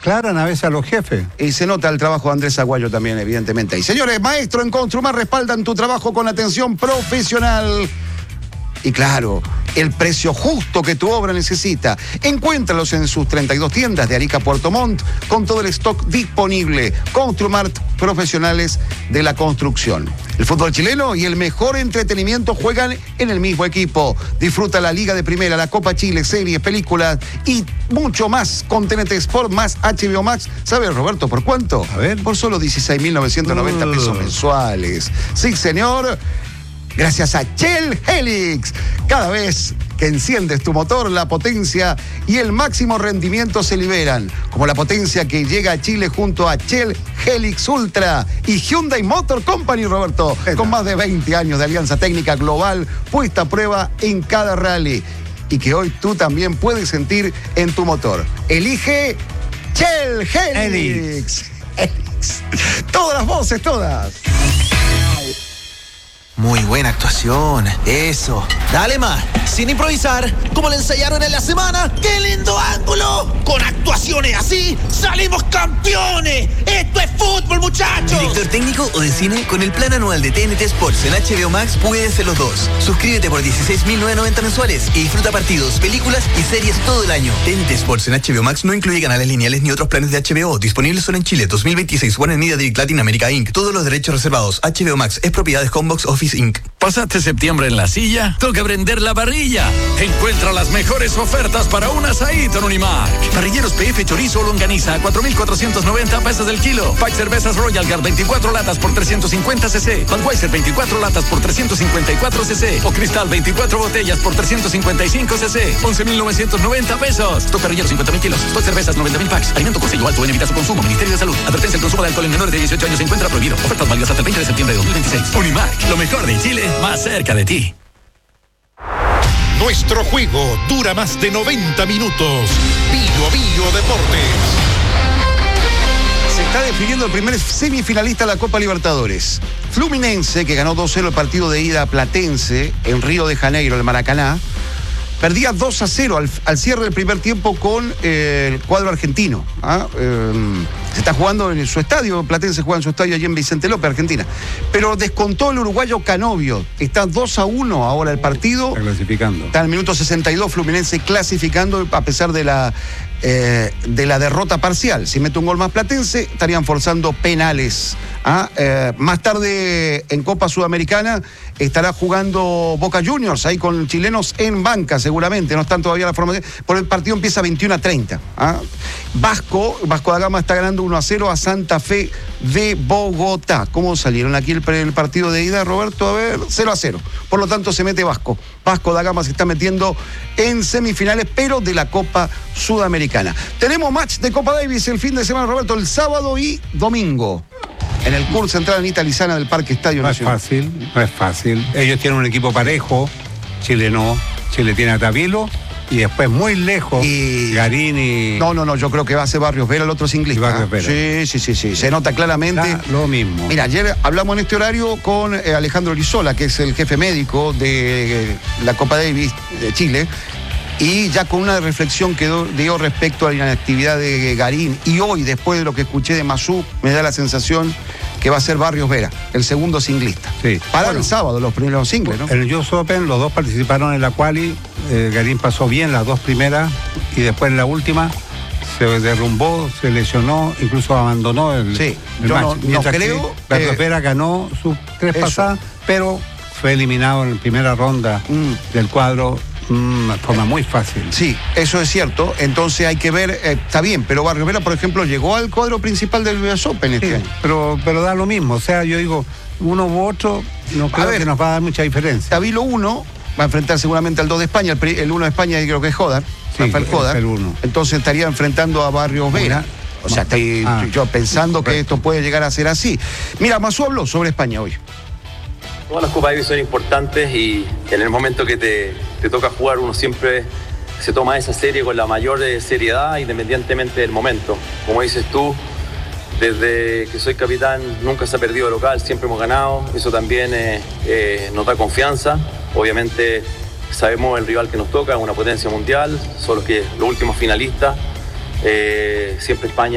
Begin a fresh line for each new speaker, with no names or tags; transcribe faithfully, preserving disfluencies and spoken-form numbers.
aclaran a veces a los jefes.
Y se nota el trabajo de Andrés Aguayo también, evidentemente. Y señores, maestro en Construmar respaldan tu trabajo con atención profesional. Y claro, el precio justo que tu obra necesita. Encuéntralos en sus treinta y dos tiendas de Arica a Puerto Montt con todo el stock disponible. Construmart, profesionales de la construcción. El fútbol chileno y el mejor entretenimiento juegan en el mismo equipo. Disfruta la Liga de Primera, la Copa Chile, series, películas y mucho más con T N T Sport más H B O Max. ¿Sabes, Roberto, por cuánto?
A ver.
Por solo dieciséis mil novecientos noventa
uh.
pesos mensuales. Sí, señor. Gracias a Shell Helix. Cada vez que enciendes tu motor, la potencia y el máximo rendimiento se liberan. Como la potencia que llega a Chile junto a Shell Helix Ultra y Hyundai Motor Company, Roberto, con más de veinte años de alianza técnica global puesta a prueba en cada rally y que hoy tú también puedes sentir en tu motor. Elige Shell Helix. Helix. Todas las voces, todas.
Muy buena actuación, eso. Dale más, sin improvisar, como le ensayaron en la semana. ¡Qué lindo ángulo! Con actuaciones así, ¡salimos campeones! ¡Esto es fútbol, muchachos!
¿Director técnico o de cine? Con el plan anual de T N T Sports en H B O Max puedes ser los dos. Suscríbete por dieciséis mil novecientos noventa mensuales y disfruta partidos, películas y series todo el año. T N T Sports en H B O Max no incluye canales lineales ni otros planes de H B O. Disponibles solo en Chile. dos mil veintiséis. Warner Media Direct Latin America incorporated. Todos los derechos reservados. H B O Max es propiedad de Homebox Office incorporated.
¿Pasaste septiembre en la silla? Toca prender la parrilla. Encuentra las mejores ofertas para un asadito en Unimark. Parrilleros P F Chorizo o Longaniza a cuatro mil cuatrocientos noventa pesos el kilo. Pack Cervezas Royal Guard veinticuatro latas por trescientos cincuenta centilitros. Budweiser veinticuatro latas por trescientos cincuenta y cuatro centilitros. O Cristal veinticuatro botellas por trescientos cincuenta y cinco centilitros. once mil novecientos noventa pesos. Stock parrillero cincuenta mil kilos. Stock cervezas noventa mil packs. Alimento con sello alto en evita su consumo. Ministerio de Salud. Advertencia: el consumo de alcohol en menores de dieciocho años se encuentra prohibido. Ofertas válidas hasta el veinte de septiembre de dos mil veintiséis. Unimark, lo mejor de Chile, más cerca de ti.
Nuestro juego dura más de noventa minutos. Bio a Bio Deportes.
Se está definiendo el primer semifinalista de la Copa Libertadores. Fluminense, que ganó dos cero el partido de ida a Platense en Río de Janeiro, el Maracaná, perdía dos a cero al, al cierre del primer tiempo con eh, el cuadro argentino. ¿ah? Eh, se está jugando en su estadio, Platense juega en su estadio allí en Vicente López, Argentina. Pero descontó el uruguayo Canovio. Está dos a uno ahora el partido.
Está clasificando.
Está en el minuto sesenta y dos Fluminense clasificando a pesar de la, eh, de la derrota parcial. Si mete un gol más Platense, estarían forzando penales. ¿ah? Eh, más tarde en Copa Sudamericana estará jugando Boca Juniors, ahí con chilenos en banca seguramente, no están todavía la formación, pero el partido empieza veintiuno a treinta. ¿ah? Vasco, Vasco da Gama está ganando uno a cero a Santa Fe de Bogotá. ¿Cómo salieron aquí el, el partido de ida, Roberto? A ver, cero a cero. Por lo tanto, se mete Vasco. Vasco da Gama se está metiendo en semifinales, pero de la Copa Sudamericana. Tenemos match de Copa Davis el fin de semana, Roberto, el sábado y domingo. En el Curso Central Anita Lizana del Parque Estadio
No
Nacional.
es fácil, no es fácil. Ellos tienen un equipo parejo, Chile no. Chile tiene a Tavilo y después muy lejos,
Y-
Garín y...
No, no, no, yo creo que va a ser Barrios Vera, el otro singlista.
Y Barrios Vera.
Sí, sí, sí, sí, se nota claramente.
Da lo mismo.
Mira, ayer hablamos en este horario con eh, Alejandro Rizola, que es el jefe médico de eh, la Copa Davis de Chile, y ya con una reflexión que do- dio respecto a la inactividad de Garín. Y hoy, después de lo que escuché de Masú, me da la sensación que va a ser Barrios Vera, el segundo singlista.
Sí.
Para
Bueno,
el sábado, los primeros singles, ¿no?
En el U S Open los dos participaron en la quali, eh, Garín pasó bien las dos primeras y después en la última se derrumbó, se lesionó, incluso abandonó el,
Sí,
el
yo
match.
no- no
Mientras
creo
que Barrios
que-
Vera ganó sus tres
Eso.
pasadas, pero fue eliminado en la primera ronda
Mm.
del cuadro mm, de forma muy fácil.
Sí, eso es cierto. Entonces hay que ver, eh, está bien, pero Barrios Vera, por ejemplo, llegó al cuadro principal del U S Open este
Sí,
año.
pero, pero da lo mismo, o sea, yo digo, uno u otro, no creo
ver.
que nos va a dar mucha diferencia.
Tavilo uno va a enfrentar seguramente al dos de España, el, pri- el uno de España creo que es Jodar,
Sí,
Rafael
es
Jodar.
el uno.
Entonces estaría enfrentando a Barrios Vera. O sea, estoy
Ah.
yo pensando que
Correcto.
esto puede llegar a ser así. Mira, Masú habló sobre España hoy.
Todas las Copas Davis son importantes y en el momento que te, te toca jugar uno siempre se toma esa serie con la mayor eh, seriedad independientemente del momento. Como dices tú, desde que soy capitán nunca se ha perdido de local, siempre hemos ganado, eso también eh, eh, nos da confianza. Obviamente sabemos el rival que nos toca, es una potencia mundial, son los, que, los últimos finalistas, eh, siempre España